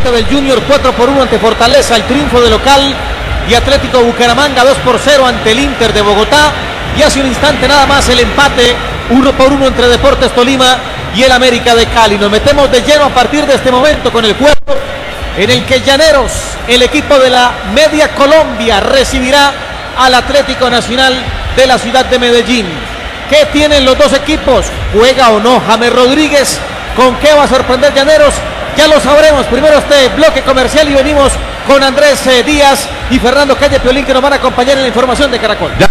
visita del Junior 4-1 ante Fortaleza, el triunfo de local, y Atlético Bucaramanga 2-0 ante el Inter de Bogotá, y hace un instante nada más el empate 1-1 entre Deportes Tolima y el América de Cali. Nos metemos de lleno a partir de este momento con el juego en el que Llaneros, el equipo de la Media Colombia, recibirá al Atlético Nacional de la ciudad de Medellín. ¿Qué tienen los dos equipos? ¿Juega o no James Rodríguez? ¿Con qué va a sorprender Llaneros? Ya lo sabremos. Primero este bloque comercial y venimos con Andrés Díaz y Fernando Calle Piolín, que nos van a acompañar en la información de Caracol. Ya.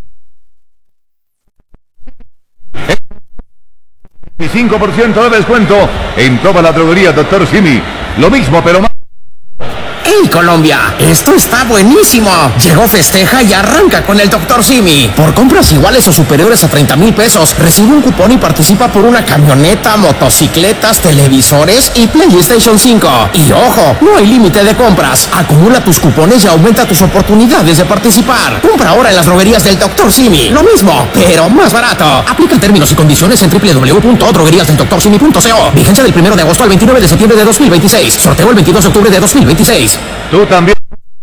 25% de descuento en toda la droguería Dr. Simi. Lo mismo, pero más. ¡Hey, Colombia! ¡Esto está buenísimo! Llegó Festeja y arranca con el Dr. Simi. Por compras iguales o superiores a 30,000 pesos, recibe un cupón y participa por una camioneta, motocicletas, televisores y PlayStation 5. Y ojo, no hay límite de compras. Acumula tus cupones y aumenta tus oportunidades de participar. Compra ahora en las droguerías del Dr. Simi. Lo mismo, pero más barato. Aplica términos y condiciones en www.drogueríasdeldoctorsimi.co. Vigencia del 1 de agosto al 29 de septiembre de 2026. Sorteo el 22 de octubre de 2026. Tú también.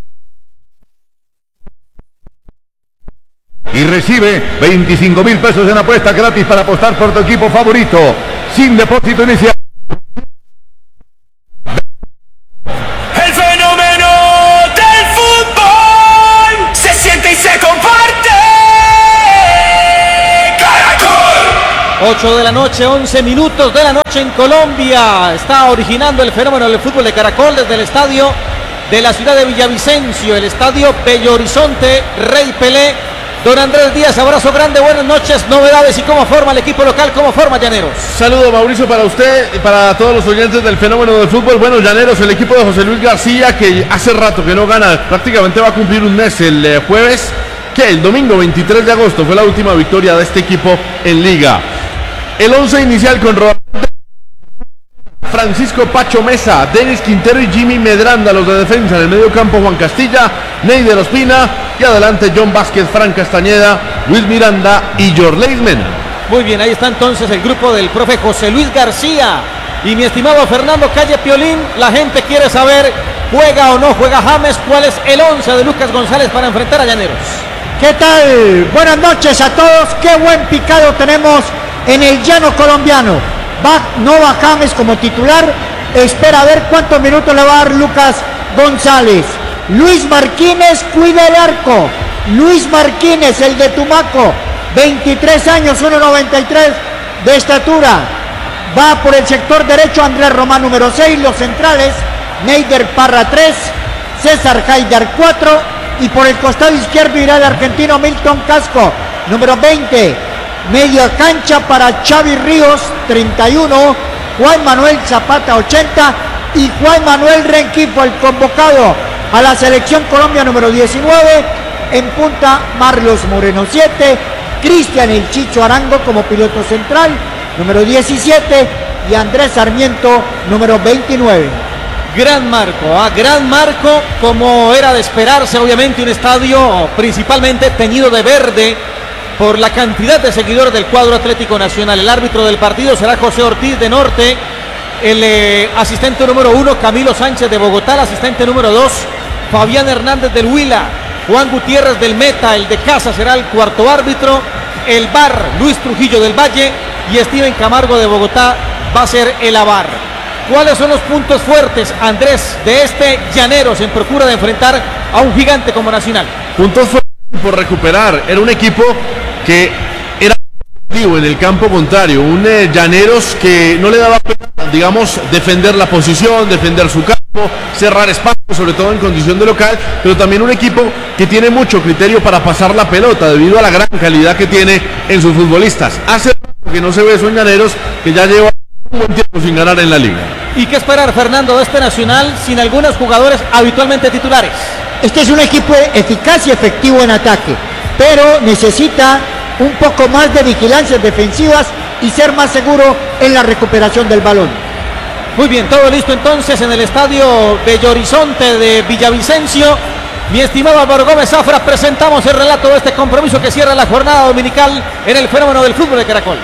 Y recibe 25,000 pesos en apuesta gratis para apostar por tu equipo favorito, sin depósito inicial. El fenómeno del fútbol se siente y se comparte. Caracol. 8 de la noche, 11 minutos de la noche en Colombia. Está originando el fenómeno del fútbol de Caracol desde el estadio de la ciudad de Villavicencio, el estadio Bello Horizonte, Rey Pelé. Don Andrés Díaz, abrazo grande, buenas noches, novedades y cómo forma el equipo local, cómo forma Llaneros. Saludo, Mauricio, para usted y para todos los oyentes del fenómeno del fútbol. Bueno, Llaneros, el equipo de José Luis García, que hace rato que no gana, prácticamente va a cumplir un mes el jueves, que el domingo 23 de agosto fue la última victoria de este equipo en Liga. El 11 inicial con Francisco Pacho Mesa, Denis Quintero y Jimmy Medranda, los de defensa. En el medio campo Juan Castilla, Neider Ospina y adelante John Vázquez, Fran Castañeda, Luis Miranda y Jorleis Mena. Muy bien, ahí está entonces el grupo del profe José Luis García. Y mi estimado Fernando Calle Piolín, la gente quiere saber, ¿juega o no juega James? ¿Cuál es el 11 de Lucas González para enfrentar a Llaneros? ¿Qué tal? Buenas noches a todos, qué buen picado tenemos en el llano colombiano. No va James como titular, espera a ver cuántos minutos le va a dar Lucas González. Luis Marquínez cuida el arco. Luis Marquínez, el de Tumaco, 23 años, 1.93 de estatura. Va por el sector derecho Andrés Román, número 6, los centrales, Neider Parra 3, César Haidar 4, y por el costado izquierdo irá el argentino Milton Casco, número 20. Media cancha para Xavi Ríos, 31, Juan Manuel Zapata, 80, y Juan Manuel Renquifo, el convocado a la selección Colombia, número 19, en punta Marlos Moreno, 7, Cristian El Chicho Arango como piloto central, número 17, y Andrés Sarmiento, número 29. Gran marco, como era de esperarse, obviamente un estadio principalmente teñido de verde por la cantidad de seguidores del cuadro Atlético Nacional. El árbitro del partido será José Ortiz de Norte, el asistente número 1 Camilo Sánchez de Bogotá, el asistente número 2 Fabián Hernández del Huila, Juan Gutiérrez del Meta, el de casa será el cuarto árbitro, el VAR Luis Trujillo del Valle y Steven Camargo de Bogotá va a ser el AVAR. ¿Cuáles son los puntos fuertes, Andrés, de este Llaneros en procura de enfrentar a un gigante como Nacional? Puntos fuertes por recuperar, era un equipo que era en el campo contrario, un Llaneros que no le daba pena, digamos, defender la posición, defender su campo, cerrar espacios, sobre todo en condición de local, pero también un equipo que tiene mucho criterio para pasar la pelota debido a la gran calidad que tiene en sus futbolistas. Hace que no se ve eso en Llaneros, que ya lleva un buen tiempo sin ganar en la liga. ¿Y qué esperar, Fernando, de este Nacional sin algunos jugadores habitualmente titulares? Este es un equipo eficaz y efectivo en ataque, pero necesita un poco más de vigilancias defensivas y ser más seguro en la recuperación del balón. Muy bien, todo listo entonces en el estadio Bello Horizonte de Villavicencio. Mi estimado Álvaro Gómez Zafra, presentamos el relato de este compromiso que cierra la jornada dominical en el fenómeno del fútbol de Caracol.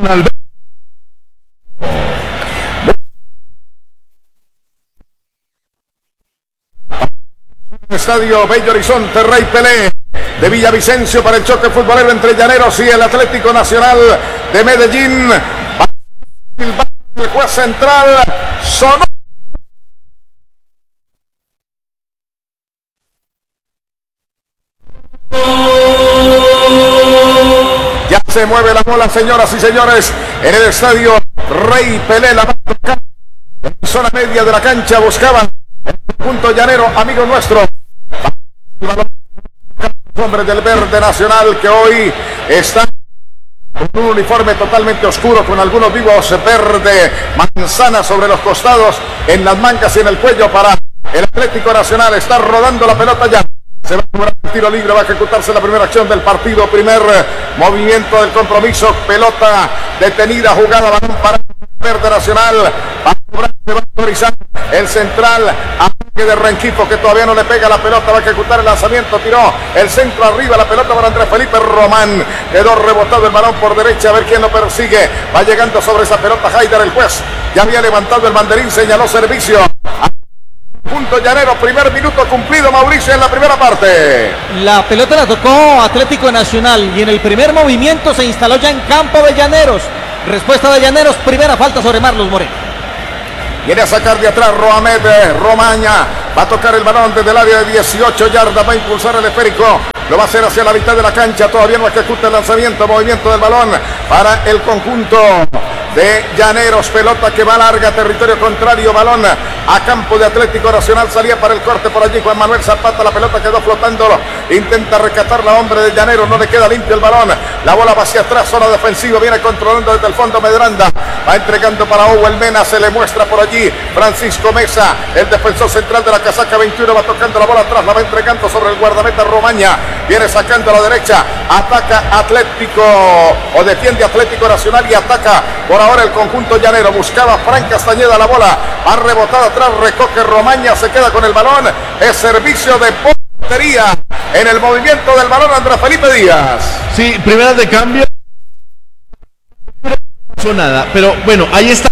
Estadio Bello Horizonte, Rey Pelé de Villavicencio para el choque futbolero entre Llaneros y el Atlético Nacional de Medellín. El juez central sonó. Ya se mueve la bola, señoras y señores, en el estadio Rey Pelé. La zona media de la cancha buscaban el punto llanero, amigo nuestro. Hombres del verde nacional que hoy están con un uniforme totalmente oscuro, con algunos vivos verde manzana sobre los costados, en las mangas y en el cuello para el Atlético Nacional. Está rodando la pelota ya. Se va a cobrar el tiro libre, va a ejecutarse la primera acción del partido, primer movimiento del compromiso, pelota detenida, jugada, balón para el verde nacional, va a cobrar, se va a autorizar el central, ataque de Rengifo que todavía no le pega la pelota, va a ejecutar el lanzamiento, tiró el centro arriba, la pelota para Andrés Felipe Román, quedó rebotado el balón por derecha, a ver quién lo persigue, va llegando sobre esa pelota Haidar, el juez ya había levantado el banderín, señaló servicio. Punto llanero, primer minuto cumplido, Mauricio, en la primera parte. La pelota la tocó Atlético Nacional y en el primer movimiento se instaló ya en campo de Llaneros. Respuesta de Llaneros, primera falta sobre Marlos Moreno. Viene a sacar de atrás Roamed Romaña, va a tocar el balón desde el área de 18 yardas, va a impulsar el esférico, lo va a hacer hacia la mitad de la cancha, todavía no ejecuta el lanzamiento, movimiento del balón para el conjunto de Llaneros, pelota que va larga, territorio contrario, balón a campo de Atlético Nacional, salía para el corte por allí Juan Manuel Zapata, la pelota quedó flotando, intenta rescatar la hombre de Llaneros, no le queda limpio el balón, la bola va hacia atrás, zona defensiva, viene controlando desde el fondo Medranda, va entregando para Owell Mena, se le muestra por allí Francisco Mesa, el defensor central de la casaca 21, va tocando la bola atrás, la va entregando sobre el guardameta Romaña, viene sacando a la derecha, ataca Atlético, o defiende Atlético Nacional y ataca por ahora el conjunto llanero, buscaba Frank Castañeda la bola, ha rebotado atrás, recoge Romaña, se queda con el balón, es servicio de portería en el movimiento del balón Andrés Felipe Díaz. Sí, primera de cambio, no pasó nada, pero bueno, ahí está.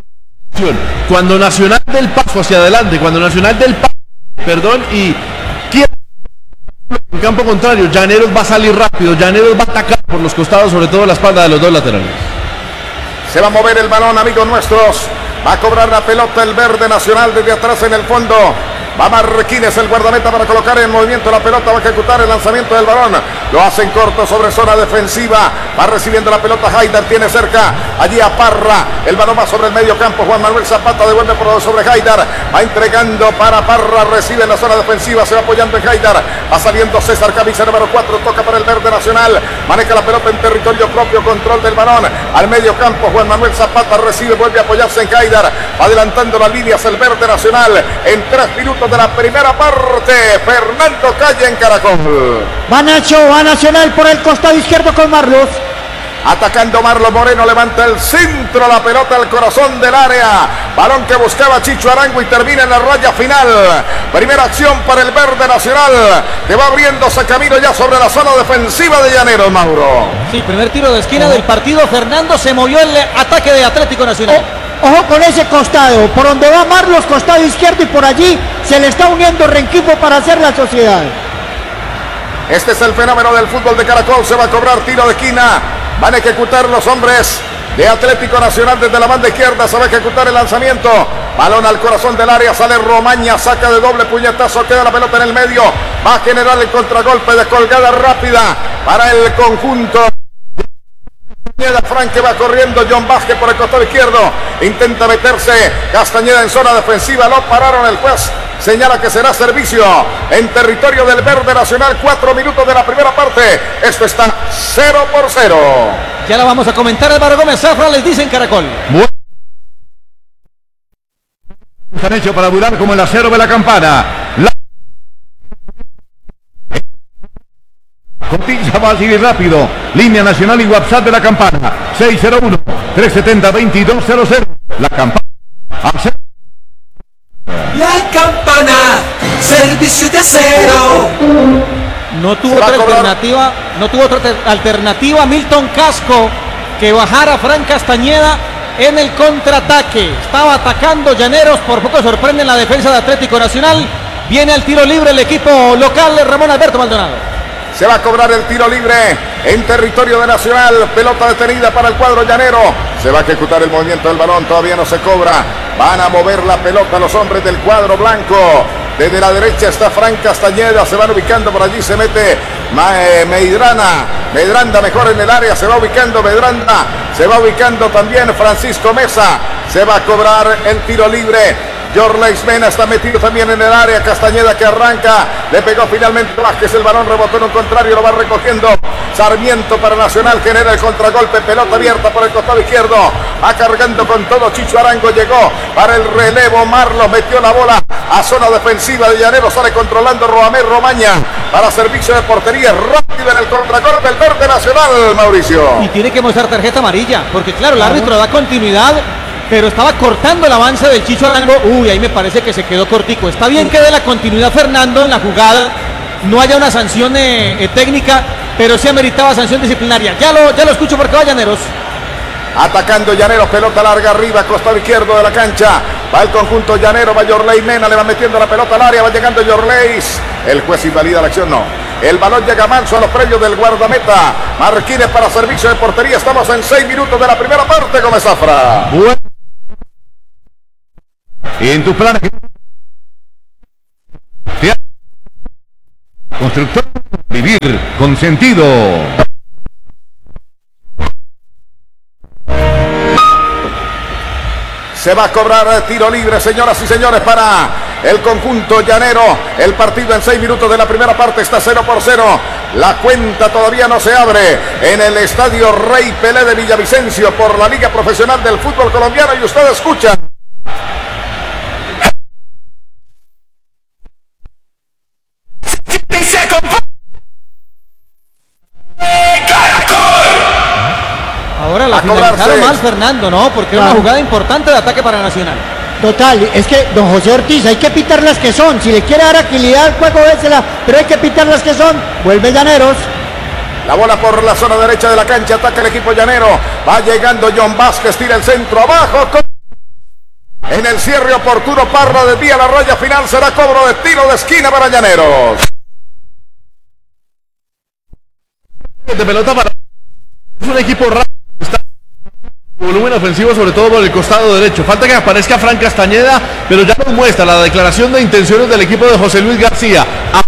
Cuando Nacional del paso hacia adelante, cuando Nacional del paso, y quiere en campo contrario, Llaneros va a salir rápido, Llaneros va a atacar por los costados, sobre todo la espalda de los dos laterales. Se va a mover el balón, amigos nuestros. Va a cobrar la pelota el verde nacional desde atrás en el fondo. Va Marquines, el guardameta, para colocar en movimiento la pelota. Va a ejecutar el lanzamiento del balón. Lo hace en corto sobre zona defensiva. Va recibiendo la pelota Haidar. Tiene cerca allí a Parra. El balón va sobre el medio campo. Juan Manuel Zapata devuelve por sobre Haidar. Va entregando para Parra. Recibe en la zona defensiva. Se va apoyando en Haidar. Va saliendo César, camisa número 4. Toca para el verde nacional. Maneja la pelota en territorio propio. Control del balón. Al medio campo. Juan Manuel Zapata recibe. Vuelve a apoyarse en Haidar. Adelantando las líneas el verde nacional. En 3 minutos de la primera parte, Fernando Calle en Caracol. Va Nacho, va Nacional por el costado izquierdo con Marlos. Atacando Marlos Moreno, levanta el centro, la pelota al corazón del área. Balón que buscaba Chicho Arango y termina en la raya final. Primera acción para el verde nacional, que va abriéndose camino ya sobre la zona defensiva de Llaneros, Mauro. Sí, primer tiro de esquina del partido. Fernando, se movió el ataque de Atlético Nacional. Ojo con ese costado, por donde va Marlos, costado izquierdo, y por allí se le está uniendo Rengifo para hacer la sociedad. Este es el fenómeno del fútbol de Caracol. Se va a cobrar tiro de esquina. Van a ejecutar los hombres de Atlético Nacional desde la banda izquierda. Se va a ejecutar el lanzamiento. Balón al corazón del área. Sale Romaña. Saca de doble puñetazo. Queda la pelota en el medio. Va a generar el contragolpe de colgada rápida para el conjunto. Frank, que va corriendo, John Vázquez por el costado izquierdo, intenta meterse Castañeda en zona defensiva, lo pararon, el juez señala que será servicio en territorio del verde nacional. 4 minutos de la primera parte, esto está 0-0. Ya la vamos a comentar. Álvaro Gómez Zafra les dice en Caracol. Están hechos para durar como el acero de la campana. Cotiza fácil y rápido. Línea nacional y WhatsApp de la campana. 601-370-2200. La campana. La campana. Servicio de acero. No tuvo otra alternativa. Milton Casco, que bajara Fran Castañeda en el contraataque. Estaba atacando Llaneros, por poco sorprende en la defensa de Atlético Nacional. Viene al tiro libre el equipo local de Ramón Alberto Maldonado. Se va a cobrar el tiro libre en territorio de Nacional. Pelota detenida para el cuadro llanero. Se va a ejecutar el movimiento del balón. Todavía no se cobra. Van a mover la pelota los hombres del cuadro blanco. Desde la derecha está Fran Castañeda. Se van ubicando por allí. Se mete Medranda mejor en el área. Se va ubicando Medranda. Se va ubicando también Francisco Mesa. Se va a cobrar el tiro libre. Yorleis Mena está metido también en el área. Castañeda que arranca. Le pegó finalmente Vázquez. El balón rebotó en un contrario. Lo va recogiendo Sarmiento para Nacional. Genera el contragolpe. Pelota abierta por el costado izquierdo. Va cargando con todo. Chicho Arango llegó para el relevo. Marlos metió la bola a zona defensiva de Llanero. Sale controlando Roamé Romaña para servicio de portería. Rápido en el contragolpe. El corte Nacional, Mauricio. Y tiene que mostrar tarjeta amarilla. Porque claro, el árbitro da continuidad, pero estaba cortando el avance del Chicho Arango. Uy, ahí me parece que se quedó cortico. Está bien que dé la continuidad Fernando en la jugada, no haya una sanción técnica, pero sí ameritaba sanción disciplinaria. Ya lo escucho porque va Llaneros. Atacando Llaneros, pelota larga arriba, costado izquierdo de la cancha. Va el conjunto llanero, va Yorleis Mena, le va metiendo la pelota al área, va llegando Yorleis. El juez invalida la acción, no. El balón llega manso a los predios del guardameta. Marquines para servicio de portería. Estamos en 6 minutos de la primera parte, Gómez Zafra. Bueno. En tu plan constructor, vivir con sentido. Se va a cobrar tiro libre, señoras y señores, para el conjunto llanero. El partido en 6 minutos de la primera parte está 0-0. La cuenta todavía no se abre en el estadio Rey Pelé de Villavicencio por la Liga Profesional del Fútbol Colombiano. Y usted escucha. Ahora la finalizaron mal Fernando, ¿no? Porque era una jugada importante de ataque para Nacional. Total, es que don José Ortiz, hay que pitar las que son. Si le quiere dar agilidad al juego, désela, pero hay que pitar las que son. Vuelve Llaneros. La bola por la zona derecha de la cancha, ataca el equipo llanero. Va llegando John Vázquez, tira el centro abajo. En el cierre oportuno, Parra desvía la raya final. Será cobro de tiro de esquina para Llaneros. De pelota para... Es un equipo rápido. Está volumen ofensivo, sobre todo por el costado derecho. Falta que aparezca Fran Castañeda, pero ya nos muestra la declaración de intenciones del equipo de José Luis García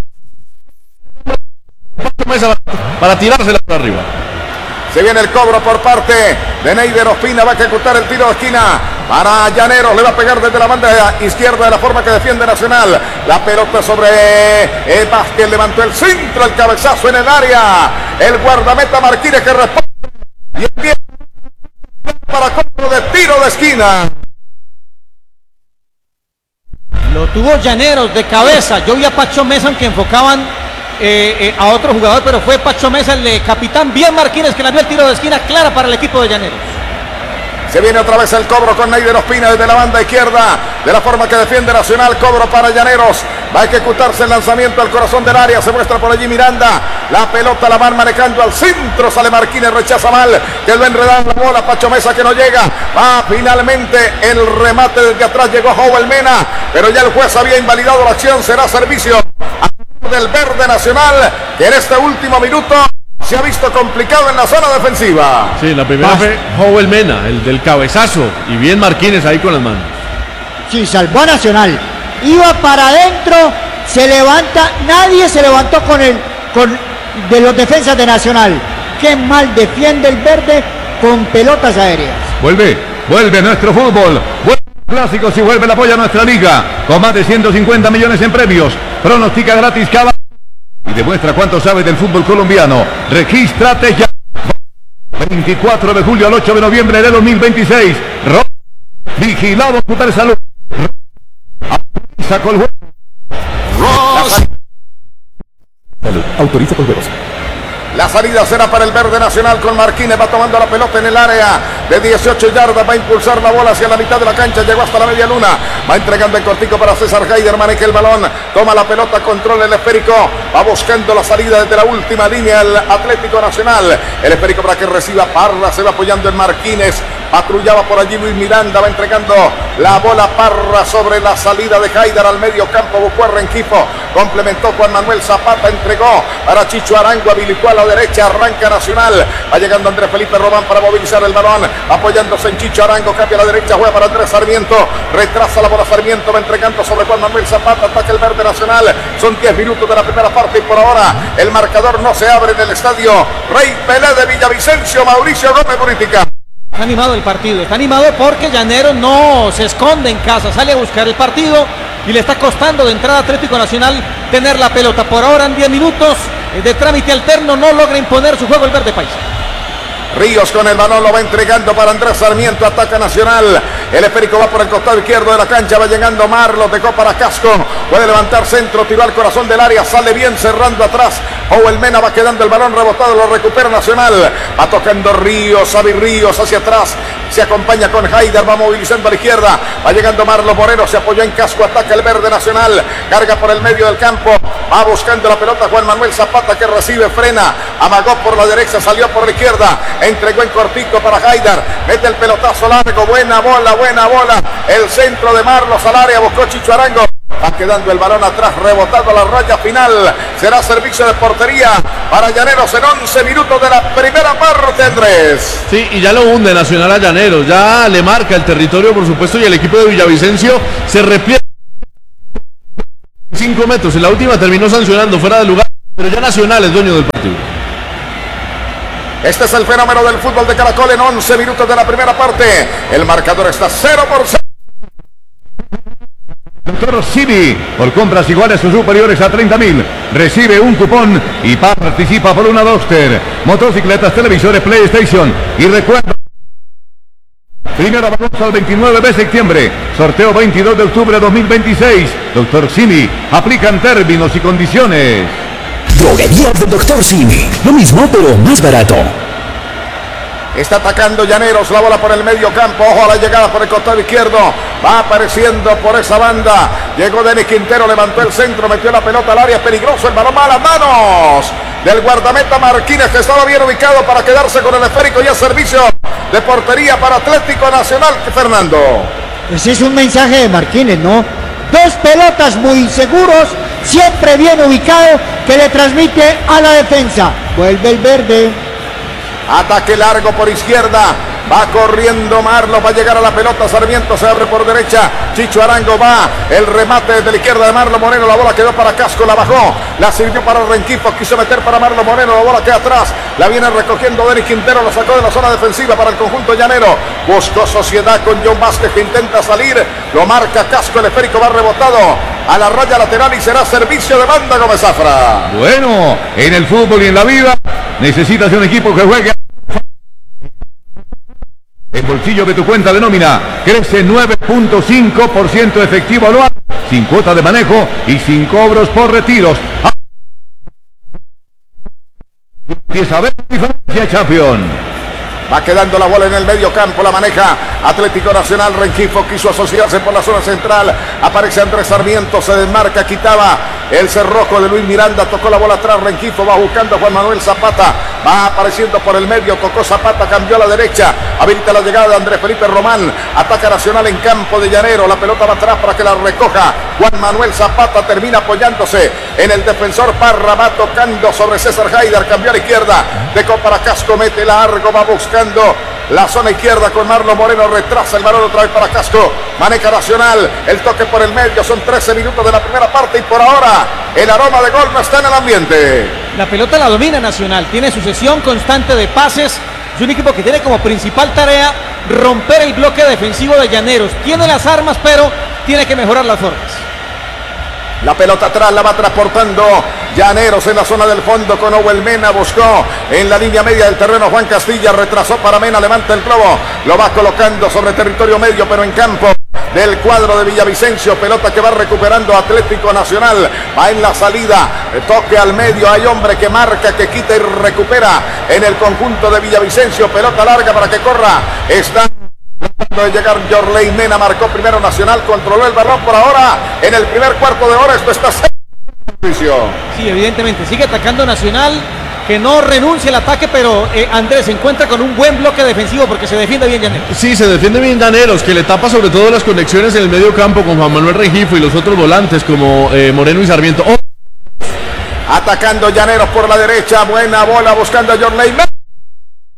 para tirársela para arriba. Se viene el cobro por parte de Neider Ospina. Va a ejecutar el tiro de esquina para Llaneros. Le va a pegar desde la banda izquierda de la forma que defiende Nacional. La pelota sobre Vázquez. Levantó el centro, el cabezazo en el área. El guardameta Martínez que responde. Y empieza para cobro de tiro de esquina. Lo tuvo Llaneros de cabeza. Yo vi a Pacho Mesa que enfocaban a otro jugador, pero fue Pacho Mesa, el de capitán bien Martínez, que la vio el tiro de esquina clara para el equipo de Llaneros. Se viene otra vez el cobro con Neider Ospina desde la banda izquierda, de la forma que defiende Nacional. Cobro para Llaneros. Va a ejecutarse el lanzamiento al corazón del área. Se muestra por allí Miranda. La pelota la van manejando al centro. Sale Martínez, rechaza mal. Quedó enredada la bola. Pacho Mesa que no llega. Va finalmente el remate desde atrás. Llegó Howell Mena, pero ya el juez había invalidado la acción. Será servicio del verde Nacional, que en este último minuto se ha visto complicado en la zona defensiva. Sí, la primera fue Howell Mena, el del cabezazo, y bien Martínez ahí con las manos. Sí, salvó a Nacional. Iba para adentro, se levanta, nadie se levantó de los defensas de Nacional. Qué mal defiende el verde con pelotas aéreas. Vuelve nuestro fútbol. Vuelve clásicos y vuelve el apoyo a nuestra liga. Con más de 150 millones en premios. Pronostica gratis cada... Y demuestra cuánto sabe del fútbol colombiano. Regístrate ya. 24 de julio al 8 de noviembre de 2026. Vigilado Super Salud. Sacó el juego. Salud. Autoriza por veros. La salida será para el verde Nacional con Martínez. Va tomando la pelota en el área. de 18 yardas. Va a impulsar la bola hacia la mitad de la cancha. Llegó hasta la media luna. Va entregando en cortico para César Haider. Maneja el balón. Toma la pelota. Controla el esférico. Va buscando la salida desde la última línea el Atlético Nacional. El esférico para que reciba Parra. Se va apoyando en Marquínez. Patrullaba por allí Luis Miranda. Va entregando la bola Parra sobre la salida de Haider al medio campo. Buscó a Rengifo. Complementó Juan Manuel Zapata. Entregó para Chicho Arango. Habilitó a la derecha. Arranca Nacional. Va llegando Andrés Felipe Román para movilizar el balón. Apoyándose en Chicho Arango. Cambia a la derecha. Juega para Andrés Sarmiento. Retrasa la bola Sarmiento. Va entregando sobre Juan Manuel Zapata. Ataca el verde Nacional. Son 10 minutos de la primera parte y por ahora el marcador no se abre en el estadio Rey Pelé de Villavicencio. Mauricio Gómez Buritica. Está animado el partido, está animado porque Llaneros no se esconde en casa, sale a buscar el partido y le está costando de entrada a Atlético Nacional tener la pelota. Por ahora en 10 minutos de trámite alterno no logra imponer su juego el verde paisa. Ríos con el balón, lo va entregando para Andrés Sarmiento, ataca Nacional. El esférico va por el costado izquierdo de la cancha, va llegando Marlos, dejó para Casco, puede levantar centro, tiró al corazón del área, sale bien cerrando atrás. Owen Mena va quedando el balón rebotado, lo recupera Nacional. Va tocando Ríos, Xavi Ríos hacia atrás, se acompaña con Haider, va movilizando a la izquierda, va llegando Marlos Moreno, se apoyó en Casco, ataca el verde Nacional, carga por el medio del campo, va buscando la pelota Juan Manuel Zapata que recibe, frena, amagó por la derecha, salió por la izquierda, entregó en cortico para Haider, mete el pelotazo largo, buena bola, el centro de Marlos al área, buscó Chicho Arango. Va quedando el balón atrás, rebotando a la raya final. Será servicio de portería para Llaneros en 11 minutos de la primera parte, Andrés. Sí, y ya lo hunde Nacional a Llaneros. Ya le marca el territorio, por supuesto, y el equipo de Villavicencio se repliega 5 metros. En la última terminó sancionando fuera de lugar, pero ya Nacional es dueño del partido. Este es el fenómeno del fútbol de Caracol en 11 minutos de la primera parte. El marcador está 0-0. Doctor Simi, por compras iguales o superiores a 30.000, recibe un cupón y participa por una Duster, motocicletas, televisores, PlayStation. Y recuerda, primera balanza el 29 de septiembre, sorteo 22 de octubre de 2026. Doctor Simi, aplican términos y condiciones. Droguería del Dr. Simi. Lo mismo, pero más barato. Está atacando Llaneros, la bola por el medio campo, ojo a la llegada por el costado izquierdo, va apareciendo por esa banda, llegó Denis Quintero, levantó el centro, metió la pelota al área, peligroso el balón, a las manos del guardameta Marquínez, que estaba bien ubicado para quedarse con el esférico y a servicio de portería para Atlético Nacional. Fernando. Ese es un mensaje de Marquínez, ¿no? Dos pelotas muy seguros, siempre bien ubicado, que le transmite a la defensa. Vuelve el verde. Ataque largo por izquierda. Va corriendo Marlos, va a llegar a la pelota, Sarmiento se abre por derecha, Chicho Arango va, el remate desde la izquierda de Marlos Moreno, la bola quedó para Casco, la bajó, la sirvió para Rengifo, quiso meter para Marlos Moreno, la bola queda atrás, la viene recogiendo Denis Quintero, la sacó de la zona defensiva para el conjunto llanero, buscó sociedad con John Vázquez que intenta salir, lo marca Casco, el esférico va rebotado a la raya lateral y será servicio de banda Gómez Zafra. Bueno, en el fútbol y en la vida necesitas un equipo que juegue. El bolsillo de tu cuenta de nómina crece 9.5% efectivo anual, sin cuota de manejo y sin cobros por retiros. Empieza a ver diferencia, campeón. Va quedando la bola en el medio campo, la maneja Atlético Nacional. Rengifo quiso asociarse por la zona central, aparece Andrés Sarmiento, se desmarca, quitaba el cerrojo de Luis Miranda, tocó la bola atrás, Rengifo va buscando a Juan Manuel Zapata, va apareciendo por el medio, tocó Zapata, cambió a la derecha, habilita la llegada de Andrés Felipe Román, ataca Nacional en campo de llanero, la pelota va atrás para que la recoja Juan Manuel Zapata, termina apoyándose en el defensor Parra, va tocando sobre César Haider, cambió a la izquierda, dejó para Casco, mete largo, va buscando la zona izquierda con Marlos Moreno, retrasa el balón otra vez para Casco, maneja Nacional, el toque por el medio, son 13 minutos de la primera parte y por ahora el aroma de gol no está en el ambiente. La pelota la domina Nacional, tiene sucesión constante de pases, es un equipo que tiene como principal tarea romper el bloque defensivo de Llaneros, tiene las armas pero tiene que mejorar las formas. La pelota atrás la va transportando Llaneros en la zona del fondo con Owen Mena, buscó en la línea media del terreno Juan Castilla, retrasó para Mena, levanta el globo, lo va colocando sobre territorio medio pero en campo del cuadro de Villavicencio. Pelota que va recuperando Atlético Nacional. Va en la salida. Toque al medio. Hay hombre que marca, que quita y recupera en el conjunto de Villavicencio. Pelota larga para que corra. Está de llegar Yorley Mena. Marcó primero Nacional. Controló el balón por ahora. En el primer cuarto de hora esto está servicio. Sí, evidentemente. Sigue atacando Nacional. Que no renuncie al ataque, pero Andrés se encuentra con un buen bloque defensivo porque se defiende bien Llaneros. Sí, se defiende bien Llaneros, que le tapa sobre todo las conexiones en el medio campo con Juan Manuel Rengifo y los otros volantes como Moreno y Sarmiento. Atacando Llaneros por la derecha. Buena bola buscando a Yorley Mena.